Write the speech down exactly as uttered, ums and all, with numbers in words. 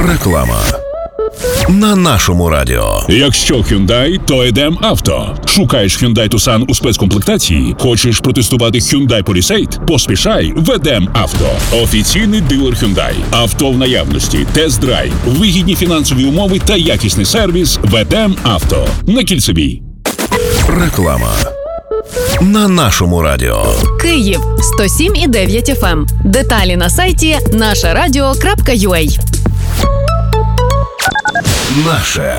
Реклама на нашому радіо. Якщо Hyundai, то Едем Авто. Шукаєш Hyundai Tucson у спецкомплектації? Хочеш протестувати Hyundai Palisade? Поспішай в Едем Авто. Офіційний дилер Hyundai. Авто в наявності, тест-драйв, вигідні фінансові умови та якісний сервіс в Едем Авто. На Кільцевій. Реклама на нашому радіо. Київ сто сім і дев'ять еф ем. Деталі на сайті наше радіо крапка ю а. Наше